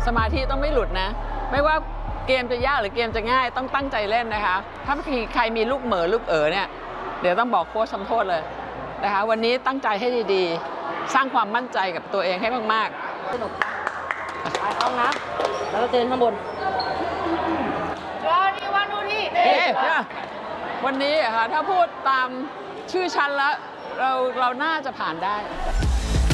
สมาธิต้องไม่หลุดนะไม่ว่าเกมจะยากหรือเกมจะง่ายต้องตั้งใจเล่นนะคะถ้าใครมีลูกเหม่อลูกเนี่ยเดี๋ยวต้องบอกโค้ชทำโทษเลยนะคะวันนี้ตั้งใจให้ดีๆสร้างความมั่นใจกับตัวเองให้มากๆสนุกไปห้องน้ำแล้วก็เจอข้างบนวันนี้ค่ะถ้าพูดตามชื่อชั้นแล้วเราน่าจะผ่านได้